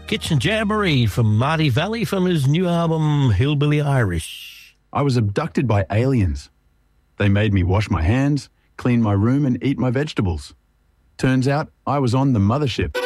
Kitchen Jamboree from Marty Valley from his new album Hillbilly Irish. I was abducted by aliens. They made me wash my hands, clean my room and eat my vegetables. Turns out I was on the mothership.